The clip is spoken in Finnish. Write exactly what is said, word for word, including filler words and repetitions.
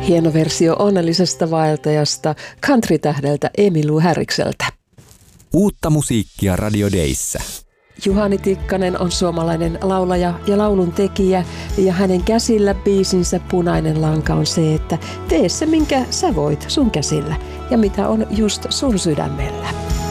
Hieno versio onnellisesta vaeltajasta country-tähdeltä Emmylou Harrikseltä. Uutta musiikkia Radio Dayssä. Juhani Tikkanen on suomalainen laulaja ja laulun tekijä, ja hänen käsillä biisinsä punainen lanka on se, että tee se minkä sä voit sun käsillä ja mitä on just sun sydämellä.